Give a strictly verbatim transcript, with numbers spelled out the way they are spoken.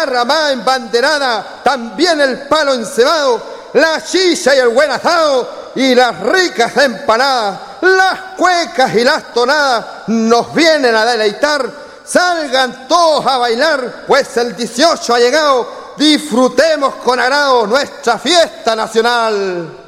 guitarra más embanderada, también el palo encebado, la chicha y el buen asado y las ricas empanadas, las cuecas y las tonadas nos vienen a deleitar. Salgan todos a bailar, pues el dieciocho ha llegado, disfrutemos con agrado nuestra fiesta nacional.